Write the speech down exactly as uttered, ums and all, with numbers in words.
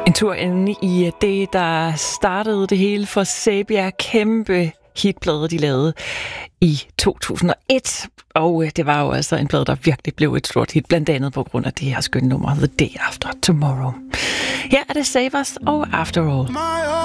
En tur ind i det, der startede det hele for Sabia. Kæmpe hitplade, de lavede i to tusind og et. Og det var jo altså en plade, der virkelig blev et stort hit, blandt andet på grund af det her skønne nummer, The Day After Tomorrow. Her er det Save Us og After All.